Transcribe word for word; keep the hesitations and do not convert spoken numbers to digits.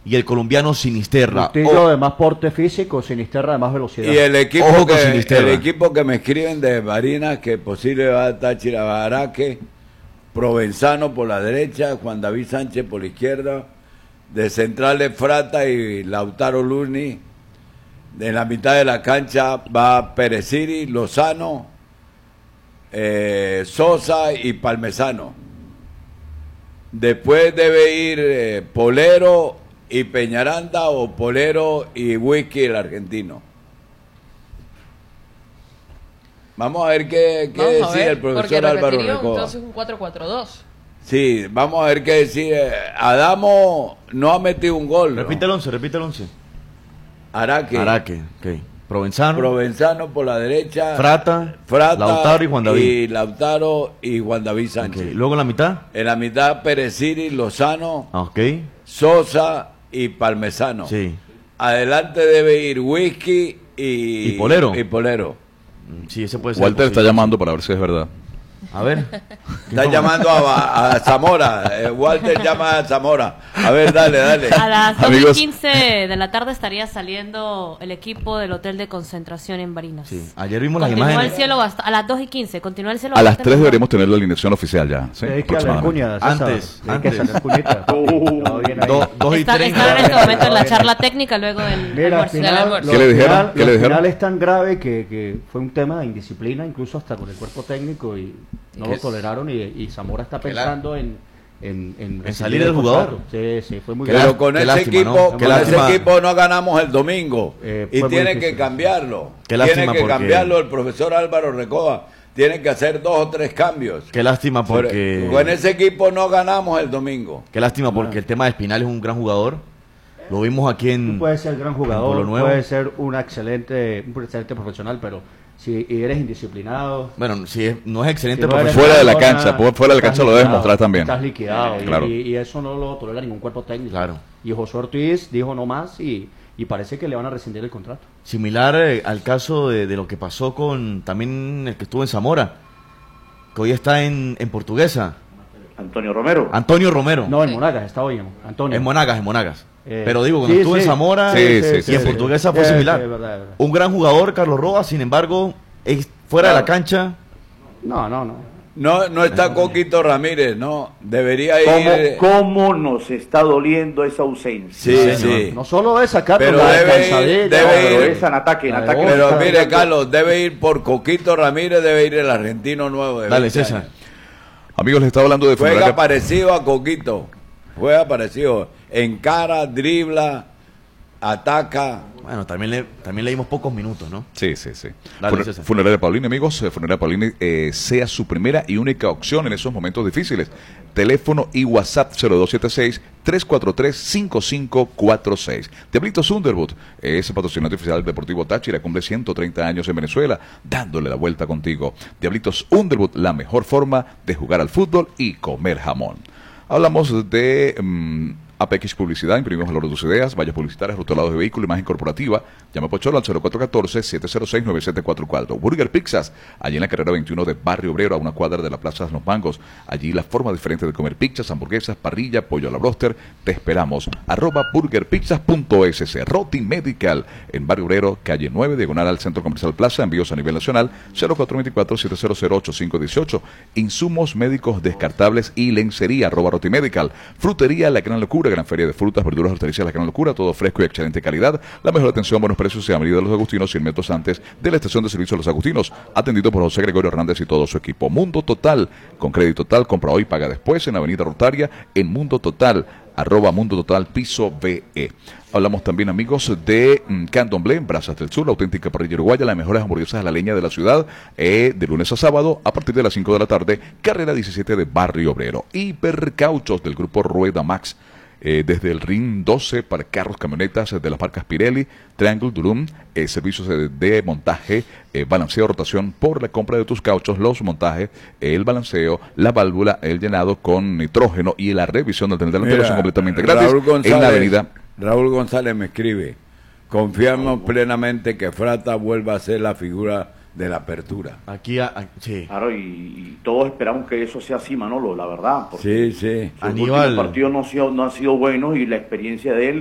y el colombiano Sinisterra. Bustillo de más porte físico, Sinisterra de más velocidad. Y el equipo, Ojo con que, Sinisterra. el equipo que me escriben de Barinas, que posible va a estar Chirabaraque, Provenzano por la derecha, Juan David Sánchez por la izquierda, de centrales Frata y Lautaro Luni. En la mitad de la cancha va Pereciri, Lozano, eh, Sosa y Palmesano. Después debe ir eh, Polero y Peñaranda, o Polero y Whisky, el argentino. Vamos a ver qué, qué Vamos a decide ver, el profesor porque Álvaro repetiría Recoba. entonces un cuatro cuatro dos. Sí, vamos a ver qué decide. Adamo no ha metido un gol. Repite ¿no? el once, repite el once. Araque. Araque, ok. Provenzano. Provenzano por la derecha. Frata, Frata, Lautaro y Juan David. Y Lautaro y Juan David Sánchez. Okay. Luego en la mitad. En la mitad Pereciri, Lozano, Ah, ok. Sosa y Palmesano. Sí. Adelante debe ir Whisky y, ¿Y Polero? y Polero. Sí, ese puede ser. Walter está posible. llamando para ver si es verdad. A ver. Está llamando a, a Zamora. Eh, Walter llama a Zamora. A ver, dale, dale. A las dos Amigos. y quince de la tarde estaría saliendo el equipo del hotel de concentración en Barinas. Sí. Ayer vimos las Continúa el imágenes. cielo bast- a las dos y quince. Continúa el cielo A las bastante tres nublado. deberíamos tener la alineación oficial ya. ¿sí? Hay que darle Aproximadamente. cuña, César. Antes, Hay que antes. sacar cuñita. Todo bien ahí. Do- dos y Está, treinta. están en este momento en la charla técnica luego del Mira, al almuerzo. del final, almuerzo. lo ¿Qué le dijeron? final- ¿Qué lo le dijeron? final es tan grave que, que fue un tema de indisciplina, incluso hasta con el cuerpo técnico, y no lo toleraron, y, y Zamora está pensando en, en, en, ¿En salir del jugador? contrato. Sí, sí, fue muy Qué Pero grave. con Qué ese lástima, equipo, ¿no? con Qué ese lástima. equipo no ganamos el domingo. Eh, y fue muy tiene que difícil. cambiarlo. Qué Tiene lástima que porque- cambiarlo el profesor Álvaro Recoba. Tiene que hacer dos o tres cambios. Qué lástima Por- porque. Con ese equipo no ganamos el domingo. Qué lástima porque el tema de Espinal es un gran jugador. Lo vimos aquí en. Puede ser gran Polo jugador, Nuevo. puede ser una excelente, un excelente profesional, pero si eres indisciplinado, Bueno, si es- no es excelente si no eres profesional. Fuera de la persona, cancha, fu- fuera de la estás cancha lo debes liquidado, mostrar también. Estás liquidado, y- Claro. y, y eso no lo tolera ningún cuerpo técnico. Claro. Y José Ortiz dijo no más, y, y parece que le van a rescindir el contrato. Similar eh, al caso de, de lo que pasó con también el que estuvo en Zamora, que hoy está en, en Portuguesa, Antonio Romero. Antonio Romero. No, en Monagas, está hoy, Antonio. En Monagas, en Monagas. Eh, Pero digo, cuando sí, estuvo sí. en Zamora Sí, y sí, en sí, sí. Portuguesa fue Sí, similar. sí, es verdad, es verdad. Un gran jugador, Carlos Roa, sin embargo, es fuera de la cancha. No, no, no. No, no está Coquito Ramírez, no. Debería ir. ¿Cómo, ¿Cómo nos está doliendo esa ausencia? Sí, Sí, sí. No solo es sacar Pero la debe ir- cansadilla, debe Pero ir- es en ataque, en La de ataque. Boca. Pero Está mire, directo. Carlos, debe ir por Coquito Ramírez, debe ir el argentino nuevo. De Dale, veinte César. años. Amigos, les estaba hablando de Juega Funeraria. parecido a Coquito. Juega parecido. Encara, dribla, ataca. Bueno, también le, también le dimos pocos minutos, ¿no? Sí, sí, sí. Dale, Funer- César. Funeraria Paulini, amigos. eh, Funeraria Paulini eh, sea su primera y única opción en esos momentos difíciles. Teléfono y WhatsApp cero dos siete seis, tres cuatro tres, cinco cinco cuatro seis. Diablitos Underwood es patrocinante oficial del Deportivo Táchira, cumple ciento treinta años en Venezuela, dándole la vuelta contigo. Diablitos Underwood, la mejor forma de jugar al fútbol y comer jamón. Hablamos de mm, A P X Publicidad, imprimimos valor de tus ideas, vallas publicitarias, rotulados de vehículo, imagen corporativa. Llama a Pocholo al cero cuatro uno cuatro, siete cero seis, nueve siete cuatro cuatro. Burger Pizzas, allí en la carrera veintiuno de Barrio Obrero, a una cuadra de la Plaza de los Mangos. Allí la forma diferente de comer pizzas, hamburguesas, parrilla, pollo a la broster. Te esperamos. Arroba burgerpizzas.es. Roti Medical, en Barrio Obrero, calle nueve, diagonal al Centro Comercial Plaza, envíos a nivel nacional, cero cuatro dos cuatro, siete cero cero, ocho cinco uno ocho. Insumos médicos descartables y lencería, arroba Roti Medical. Frutería La Gran Locura, gran feria de frutas, verduras, hortalizas La Gran Locura, todo fresco y excelente calidad. La mejor atención, buenos precios en Avenida de los Agustinos, cien metros antes de la estación de servicio de los Agustinos, atendido por José Gregorio Hernández y todo su equipo. Mundo Total, con crédito total, compra hoy, paga después, en Avenida Rotaria, en Mundo Total, arroba Mundo Total, piso B E. Hablamos también, amigos, de mm, Candomblé, Brazas del Sur, la auténtica parrilla uruguaya, las mejores hamburguesas a la leña de la ciudad, eh, de lunes a sábado, a partir de las cinco de la tarde, carrera diecisiete de Barrio Obrero. Hipercauchos del grupo Rueda Max, eh, desde el R I N doce para carros, camionetas de las marcas Pirelli, Triangle, Durum, eh, servicios de, de montaje, eh, balanceo, rotación por la compra de tus cauchos, los montajes, el balanceo, la válvula, el llenado con nitrógeno y la revisión del tren delantero Mira, son completamente gratis Raúl González, en la avenida. Raúl González me escribe: confiamos plenamente que Frata vuelva a ser la figura de la apertura. Aquí, a- a- sí. Claro, y, y todos esperamos que eso sea así, Manolo, la verdad. Porque Sí, sí. sus Aníbal. últimos partidos no, han sido- no han sido buenos y la experiencia de él